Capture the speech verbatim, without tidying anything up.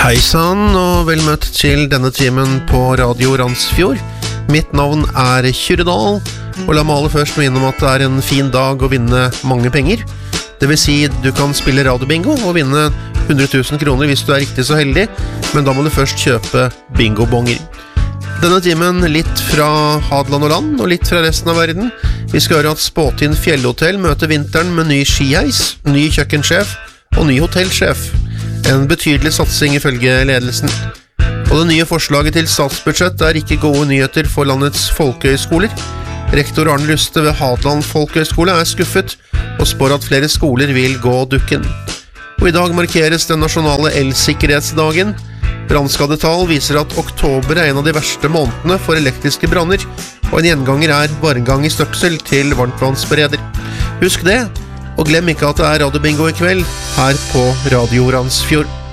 Hei sann, og vel møtt til denne timen på Radio Randsfjord. Mitt navn er Kyrredal, og la meg aller først minne om at det er en fin dag å vinne mange penger. Det vil si, du kan spille radiobingo og vinne hundre tusen kroner hvis du er riktig så heldig, men da må du først kjøpe bingobonger. Denne timen litt fra Hadeland og land, og litt fra resten av verden. Vi skal høre at Spåtin Fjellhotell møter vinteren med ny skiheis, ny kjøkkensjef og ny hotellsjef. En betydelig satsing ifølge ledelsen. Og det nye forslaget til statsbudsjett er ikke gode nyheter for landets folkehøyskoler. Rektor Arne Ruste ved Hadeland Folkehøyskole er skuffet og spår at flere skoler vil gå dukken. Og i dag markeres den nasjonale elsikkerhetsdagen. Brannskadetall viser at oktober er en av de verste månedene for elektriske branner, og en gjenganger er varmgang i støpsel til varmtvannsbereder. Husk det, og glem ikke at det er radiobingo i kveld her på Radio Randsfjord.